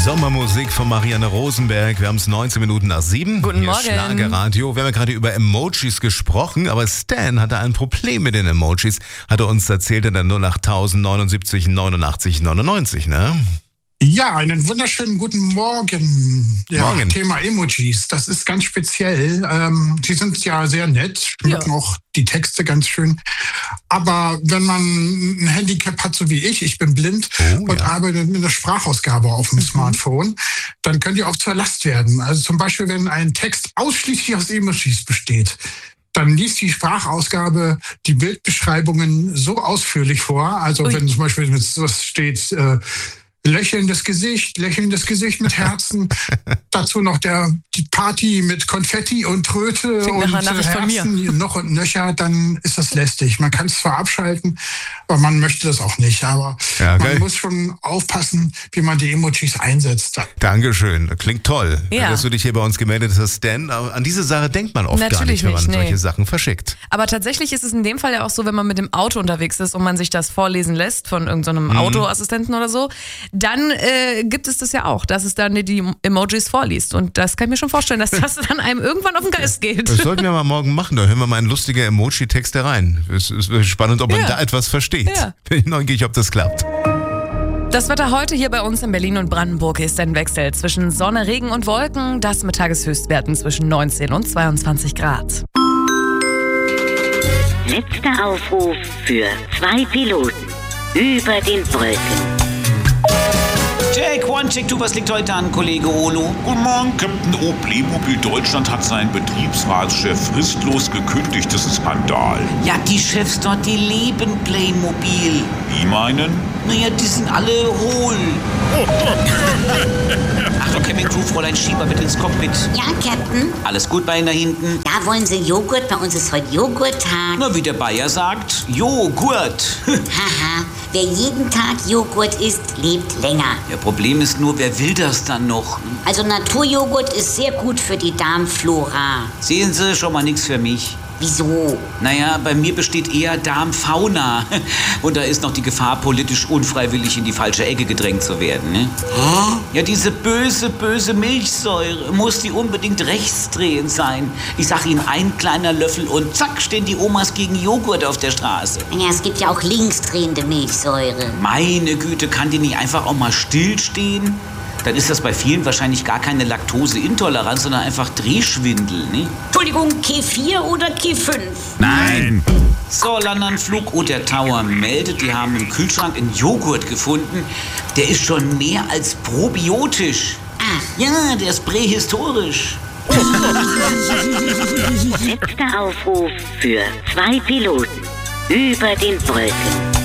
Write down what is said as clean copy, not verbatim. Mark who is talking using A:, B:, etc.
A: Sommermusik von Marianne Rosenberg. Wir haben es 19 Minuten nach 7.
B: Guten Morgen.
A: Hier Schlagerradio. Wir haben ja gerade über Emojis gesprochen, aber Stan hatte ein Problem mit den Emojis. Hat er uns erzählt in der 08079 89 99, ne?
C: Ja, einen wunderschönen guten Morgen. Ja,
A: Morgen.
C: Thema Emojis, das ist ganz speziell. Die sind ja sehr nett, schmücken auch die Texte ganz schön. Aber wenn man ein Handicap hat, so wie ich bin blind und arbeite mit einer Sprachausgabe auf dem Smartphone, dann können die auch zur Last werden. Also zum Beispiel, wenn ein Text ausschließlich aus Emojis besteht, dann liest die Sprachausgabe die Bildbeschreibungen so ausführlich vor. Also wenn zum Beispiel mit sowas steht, lächelndes Gesicht mit Herzen. Dazu noch die Party mit Konfetti und Tröte und Herzen noch und nöcher, dann ist das lästig. Man kann es zwar abschalten, aber man möchte das auch nicht. Aber man muss schon aufpassen, wie man die Emojis einsetzt.
A: Dankeschön, klingt toll, dass du dich hier bei uns gemeldet hast, Stan. An diese Sache denkt man oft gar nicht, wenn man solche Sachen verschickt.
B: Aber tatsächlich ist es in dem Fall ja auch so, wenn man mit dem Auto unterwegs ist und man sich das vorlesen lässt von irgendeinem Autoassistenten oder so, dann gibt es das ja auch, dass es dann die Emojis vorliest. Und das kann ich mir schon vorstellen, dass das dann einem irgendwann auf den Geist geht.
A: Das sollten wir mal morgen machen. Da hören wir mal einen lustigen Emoji-Text herein. Es ist spannend, ob man da etwas versteht.
B: Ja.
A: Bin ich neugierig, ob das klappt.
B: Das Wetter heute hier bei uns in Berlin und Brandenburg ist ein Wechsel zwischen Sonne, Regen und Wolken. Das mit Tageshöchstwerten zwischen 19 und 22 Grad.
D: Letzter Aufruf für 2 Piloten über den Wolken.
E: Check, one, check, two, was liegt heute an, Kollege Olo?
F: Guten Morgen, Captain O. Playmobil Deutschland hat seinen Betriebsratschef fristlos gekündigt. Das ist Skandal.
E: Ja, die Chefs dort, die leben Playmobil.
F: Wie meinen?
E: Naja, die sind alle hohl. Achtung, Cabin Crew, Fräulein Schieber, bitte ins Cockpit.
D: Ja, Captain.
E: Alles gut bei Ihnen da hinten?
D: Ja, wollen Sie Joghurt? Bei uns ist heute Joghurttag.
E: Na, wie der Bayer sagt, Joghurt.
D: Haha, wer jeden Tag Joghurt isst, lebt länger.
E: Ja, Problem ist nur, wer will das dann noch?
D: Also Naturjoghurt ist sehr gut für die Darmflora.
E: Sehen Sie, schon mal nichts für mich.
D: Wieso?
E: Naja, bei mir besteht eher Darmfauna. Und da ist noch die Gefahr, politisch unfreiwillig in die falsche Ecke gedrängt zu werden. Ne? Ja, diese böse Milchsäure muss die unbedingt rechtsdrehend sein. Ich sag Ihnen, ein kleiner Löffel und zack, stehen die Omas gegen Joghurt auf der Straße.
D: Ja, es gibt ja auch linksdrehende Milchsäure.
E: Meine Güte, kann die nicht einfach auch mal stillstehen? Dann ist das bei vielen wahrscheinlich gar keine Laktoseintoleranz, sondern einfach Drehschwindel, ne?
D: Entschuldigung, Q4 oder Q5?
E: Nein! So, Landanflug und der Tower meldet, die haben im Kühlschrank einen Joghurt gefunden. Der ist schon mehr als probiotisch.
D: Ach.
E: Ja, der ist prähistorisch.
D: Letzter Aufruf für 2 Piloten über den Wolken.